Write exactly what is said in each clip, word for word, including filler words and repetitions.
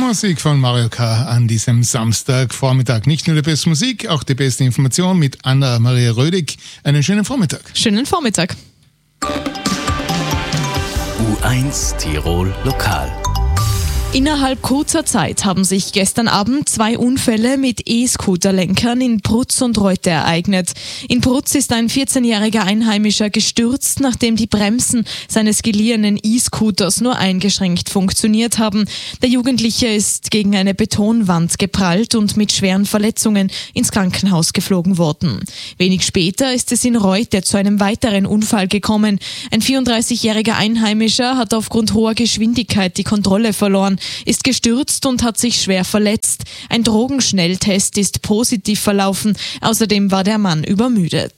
Musik von Mario K. an diesem Samstagvormittag. Nicht nur die beste Musik, auch die beste Information mit Anna-Maria Rödig. Einen schönen Vormittag. Schönen Vormittag. U eins Tirol Lokal. Innerhalb kurzer Zeit haben sich gestern Abend zwei Unfälle mit E-Scooter-Lenkern in Prutz und Reute ereignet. In Prutz ist ein vierzehnjähriger Einheimischer gestürzt, nachdem die Bremsen seines geliehenen E-Scooters nur eingeschränkt funktioniert haben. Der Jugendliche ist gegen eine Betonwand geprallt und mit schweren Verletzungen ins Krankenhaus geflogen worden. Wenig später ist es in Reute zu einem weiteren Unfall gekommen. Ein vierunddreißigjähriger Einheimischer hat aufgrund hoher Geschwindigkeit die Kontrolle verloren, ist gestürzt und hat sich schwer verletzt. Ein Drogenschnelltest ist positiv verlaufen. Außerdem war der Mann übermüdet.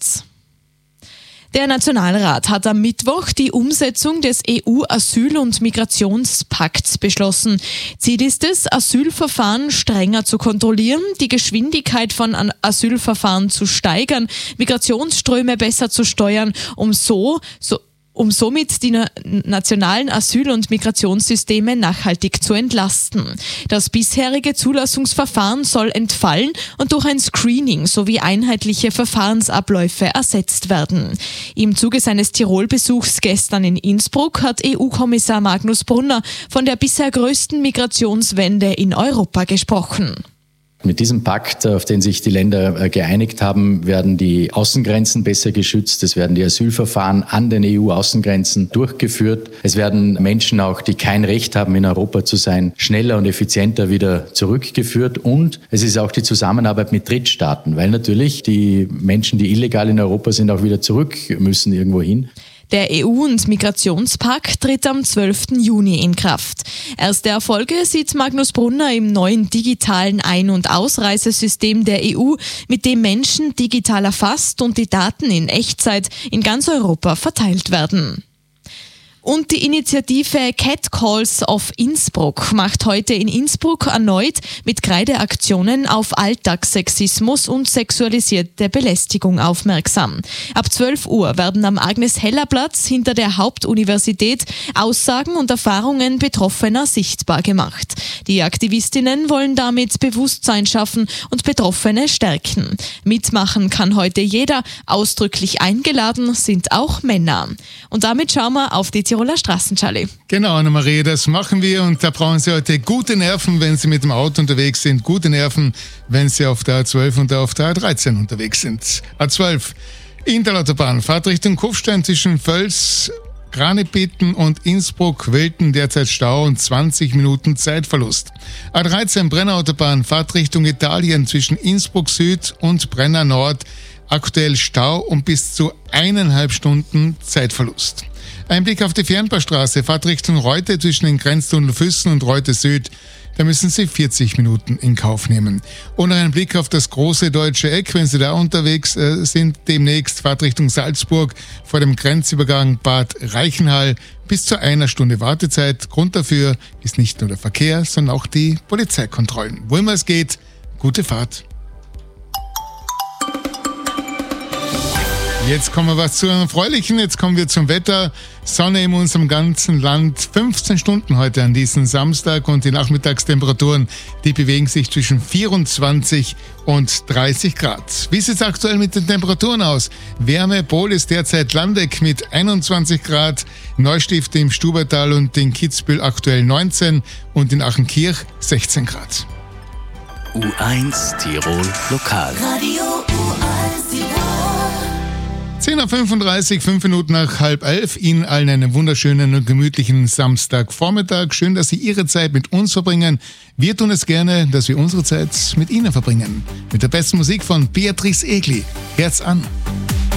Der Nationalrat hat am Mittwoch die Umsetzung des E U-Asyl- und Migrationspakts beschlossen. Ziel ist es, Asylverfahren strenger zu kontrollieren, die Geschwindigkeit von Asylverfahren zu steigern, Migrationsströme besser zu steuern, um so, so um somit die na- nationalen Asyl- und Migrationssysteme nachhaltig zu entlasten. Das bisherige Zulassungsverfahren soll entfallen und durch ein Screening sowie einheitliche Verfahrensabläufe ersetzt werden. Im Zuge seines Tirol-Besuchs gestern in Innsbruck hat E U-Kommissar Magnus Brunner von der bisher größten Migrationswende in Europa gesprochen. Mit diesem Pakt, auf den sich die Länder geeinigt haben, werden die Außengrenzen besser geschützt. Es werden die Asylverfahren an den E U-Außengrenzen durchgeführt. Es werden Menschen auch, die kein Recht haben, in Europa zu sein, schneller und effizienter wieder zurückgeführt. Und es ist auch die Zusammenarbeit mit Drittstaaten, weil natürlich die Menschen, die illegal in Europa sind, auch wieder zurück müssen irgendwo hin. Der E U- und Migrationspakt tritt am zwölften Juni in Kraft. Erste Erfolge sieht Magnus Brunner im neuen digitalen Ein- und Ausreisesystem der E U, mit dem Menschen digital erfasst und die Daten in Echtzeit in ganz Europa verteilt werden. Und die Initiative Catcalls of Innsbruck macht heute in Innsbruck erneut mit Kreideaktionen auf Alltagssexismus und sexualisierte Belästigung aufmerksam. Ab zwölf Uhr werden am Agnes-Heller-Platz hinter der Hauptuniversität Aussagen und Erfahrungen Betroffener sichtbar gemacht. Die Aktivistinnen wollen damit Bewusstsein schaffen und Betroffene stärken. Mitmachen kann heute jeder, ausdrücklich eingeladen sind auch Männer. Und damit schauen wir auf die Tiroler Straßen, Charlie. Genau, Anna-Maria, das machen wir und da brauchen Sie heute gute Nerven, wenn Sie mit dem Auto unterwegs sind, gute Nerven, wenn Sie auf der A zwölf und auf der A dreizehn unterwegs sind. A zwölf, Interautobahn, Fahrtrichtung Kufstein zwischen Völs, Granebitten und Innsbruck-Wilten, derzeit Stau und zwanzig Minuten Zeitverlust. A dreizehn, Brennerautobahn, Fahrtrichtung Italien zwischen Innsbruck Süd und Brenner Nord, aktuell Stau und bis zu eineinhalb Stunden Zeitverlust. Ein Blick auf die Fernbahnstraße, Fahrtrichtung Reute zwischen den Grenztunnel Füssen und Reute Süd. Da müssen Sie vierzig Minuten in Kauf nehmen. Und ein Blick auf das große deutsche Eck, wenn Sie da unterwegs äh, sind, demnächst Fahrtrichtung Salzburg vor dem Grenzübergang Bad Reichenhall. Bis zu einer Stunde Wartezeit. Grund dafür ist nicht nur der Verkehr, sondern auch die Polizeikontrollen. Wo immer es geht, gute Fahrt. Jetzt kommen wir was zu einem Erfreulichen, jetzt kommen wir zum Wetter. Sonne in unserem ganzen Land, fünfzehn Stunden heute an diesem Samstag und die Nachmittagstemperaturen, die bewegen sich zwischen vierundzwanzig und dreißig Grad. Wie sieht es aktuell mit den Temperaturen aus? Wärmepol ist derzeit Landeck mit einundzwanzig Grad, Neustift im Stubertal und in Kitzbühel aktuell neunzehn und in Achenkirch sechzehn Grad. U eins Tirol Lokal. Radio U eins Tirol. zehn Uhr fünfunddreißig, fünf Minuten nach halb elf. Ihnen allen einen wunderschönen und gemütlichen Samstagvormittag. Schön, dass Sie Ihre Zeit mit uns verbringen. Wir tun es gerne, dass wir unsere Zeit mit Ihnen verbringen. Mit der besten Musik von Beatrice Egli. Herz an.